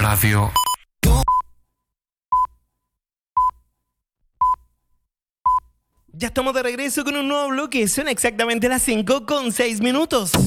Radio. Ya estamos de regreso con un nuevo bloque. Son exactamente las 5:06.